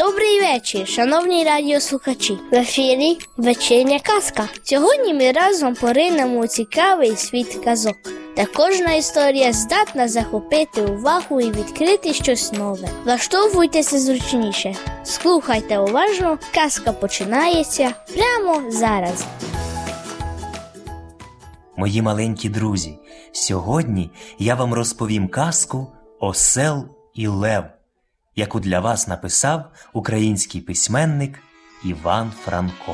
Добрий вечір, шановні радіослухачі. В ефірі вечірня казка. Сьогодні ми разом поринемо у цікавий світ казок. Та кожна історія здатна захопити увагу і відкрити щось нове. Влаштовуйтеся зручніше. Слухайте уважно, казка починається прямо зараз. Мої маленькі друзі, сьогодні я вам розповім казку «Осел і лев», яку для вас написав український письменник Іван Франко.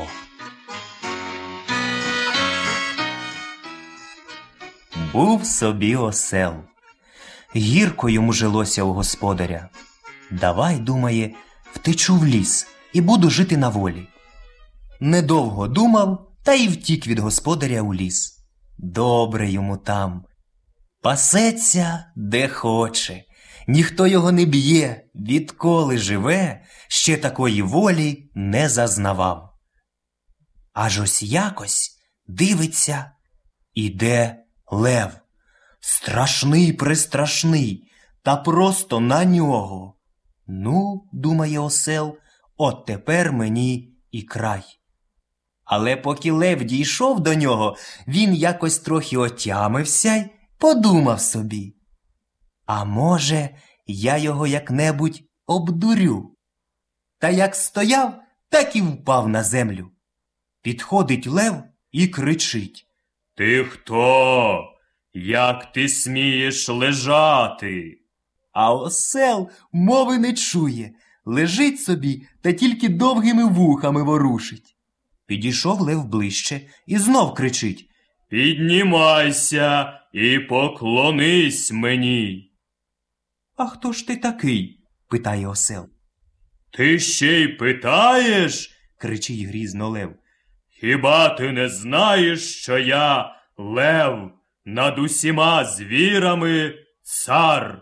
Був собі осел. Гірко йому жилося у господаря. Давай, думає, втечу в ліс і буду жити на волі. Недовго думав, та й втік від господаря у ліс. Добре йому там. Пасеться, де хоче. Ніхто його не б'є, відколи живе, ще такої волі не зазнавав. Аж ось якось дивиться, іде лев. Страшний-престрашний, та просто на нього. Ну, думає осел, от тепер мені і край. Але поки лев дійшов до нього, він якось трохи отямився й подумав собі. А може, я його як-небудь обдурю? Та як стояв, так і впав на землю. Підходить лев і кричить. «Ти хто? Як ти смієш лежати?» А осел мови не чує, лежить собі та тільки довгими вухами ворушить. Підійшов лев ближче і знов кричить. «Піднімайся і поклонись мені!» «А хто ж ти такий?» – питає осел. «Ти ще й питаєш?» – кричить грізно лев. «Хіба ти не знаєш, що я лев, над усіма звірами цар?»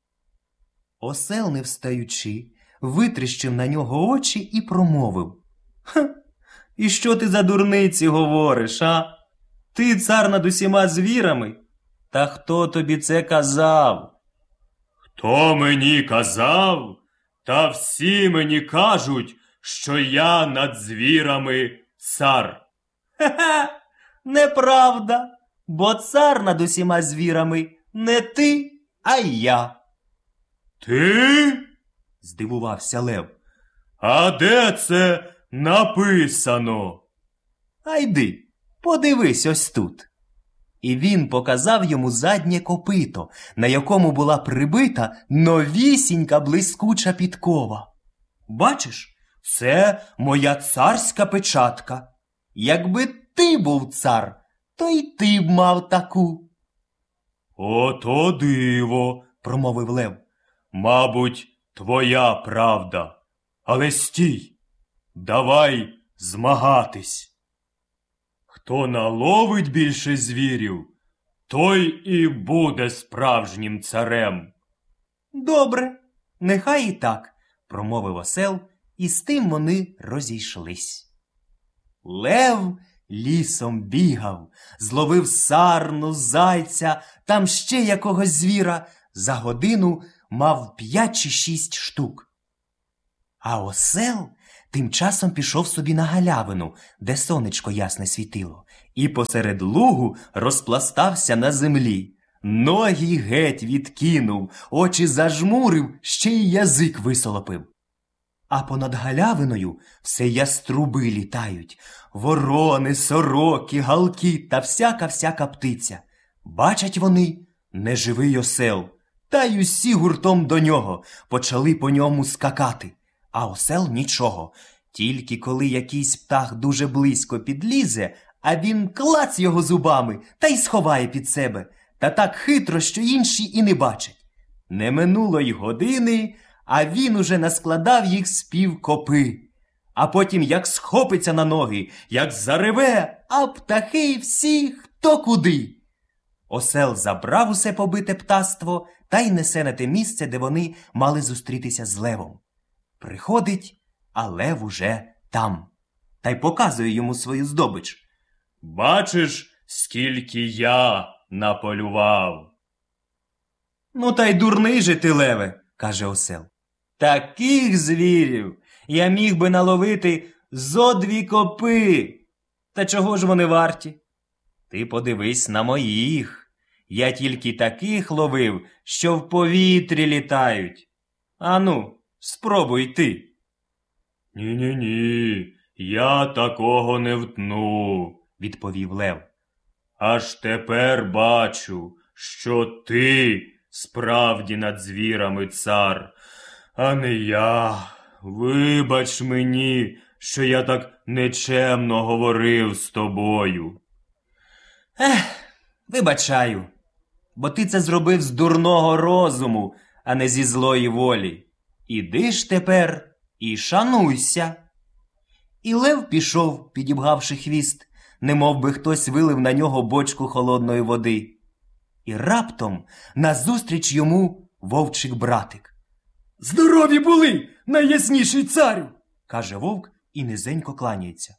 Осел, не встаючи, витріщив на нього очі і промовив. «Ха, і що ти за дурниці говориш, а? Ти цар над усіма звірами? Та хто тобі це казав?» «Хто мені казав? Та всі мені кажуть, що я над звірами цар». «Ха-ха, неправда, бо цар над усіма звірами не ти, а я». «Ти?» – здивувався лев. «А де це написано?» «А йди, подивись ось тут». І він показав йому заднє копито, на якому була прибита новісінька блискуча підкова. «Бачиш, це моя царська печатка. Якби ти був цар, то й ти б мав таку». «Ото диво», – промовив лев. «Мабуть, твоя правда. Але стій, давай змагатись. Хто наловить більше звірів, той і буде справжнім царем». «Добре, нехай і так», – промовив осел, і з тим вони розійшлись. Лев лісом бігав, зловив сарну, зайця, там ще якогось звіра, за годину мав 5 чи 6 штук. А осел тим часом пішов собі на галявину, де сонечко ясне світило, і посеред лугу розпластався на землі. Ноги геть відкинув, очі зажмурив, ще й язик висолопив. А понад галявиною все яструби літають, ворони, сороки, галки та всяка птиця. Бачать вони неживий осел, та й усі гуртом до нього почали по ньому скакати. А осел нічого, тільки коли якийсь птах дуже близько підлізе, а він клац його зубами та й сховає під себе, та так хитро, що інші і не бачать. Не минуло й години, а він уже наскладав їх з півкопи. А потім як схопиться на ноги, як зареве, а птахи всі хто куди. Осел забрав усе побите птаство та й несе на те місце, де вони мали зустрітися з левом. Приходить, а лев уже там, та й показує йому свою здобич. «Бачиш, скільки я наполював?» «Ну та й дурний же ти, леве», – каже осел. «Таких звірів Я міг би наловити зо 2 копи. Та чого ж вони варті? Ти подивись на моїх. Я тільки таких ловив, що в повітрі літають. Ану, спробуй ти. Ні-ні-ні, я такого не втну, Відповів лев. аж тепер бачу, що ти справді над звірами цар, а не я. Вибач мені, що я так нечемно говорив з тобою. Вибачаю, бо ти це зробив з дурного розуму, а не зі злої волі. Іди ж тепер і шануйся. І лев пішов, підібгавши хвіст, немов би хтось вилив на нього бочку холодної води. І раптом назустріч йому вовчик братик. Здорові були, найясніший царю! Каже вовк і низенько кланяється.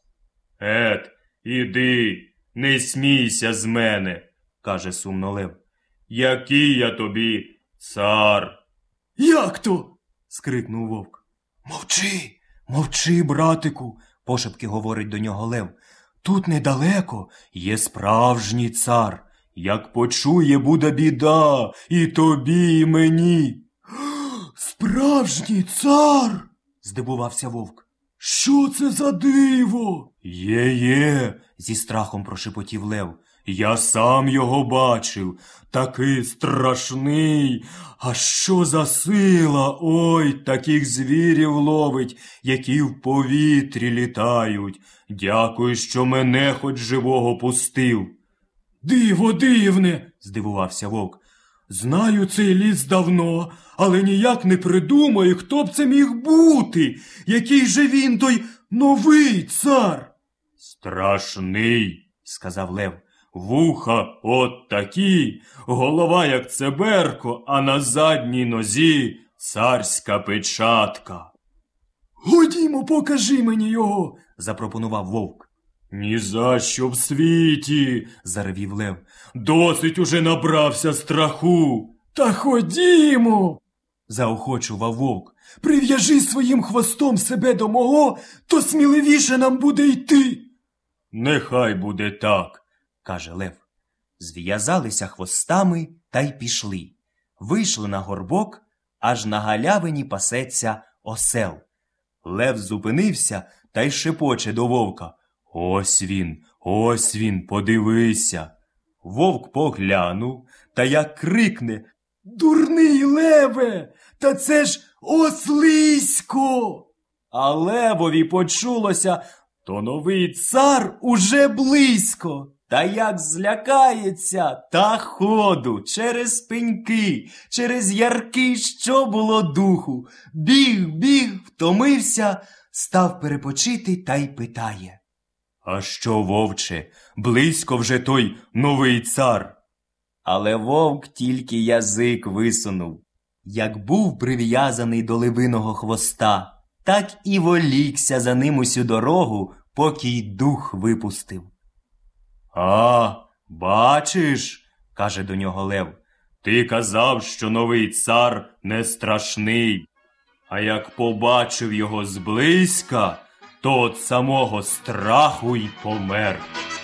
Іди, не смійся з мене, Каже сумно лев. який я тобі цар. Як то? Скрикнув вовк. Мовчи, мовчи, братику, пошепки говорить до нього лев. Тут недалеко є справжній цар. Як почує, буде біда і тобі, і мені. Справжній цар? Здивувався вовк. Що це за диво? Є, зі страхом прошепотів лев. Я сам його бачив, такий страшний. А що за сила? Ой, таких звірів ловить, які в повітрі літають. Дякую, що мене хоч живого пустив. Диво дивне, здивувався вовк. Знаю цей ліс давно, але ніяк не придумаю, хто б це міг бути. Який же він той новий цар? Страшний, Сказав лев. вуха от такі, голова як цеберко, а на задній нозі царська печатка. Ходімо, покажи мені його, запропонував вовк. Ні за що в світі, Заревів лев. досить уже набрався страху. Та ходімо, заохочував вовк. Прив'яжи своїм хвостом себе до мого, то сміливіше нам буде йти. Нехай буде так. Каже лев. Зв'язалися хвостами та й пішли. Вийшли на горбок, аж на галявині пасеться осел. Лев зупинився та й шепоче до вовка. Ось він, подивися. Вовк поглянув та як крикне. Дурний леве, та це ж ослисько! А левові почулося, то новий цар уже близько. Та як злякається, та ходу, через пеньки, через ярки, що було духу. Біг, втомився, став перепочити та й питає. А що, вовче, близько вже той новий цар? Але вовк тільки язик висунув. Як був прив'язаний до левиного хвоста, так і волікся за ним усю дорогу, поки й дух випустив. Бачиш, Каже до нього лев. ти казав, що новий цар не страшний. А як побачив його зблизька, то от самого страху й помер.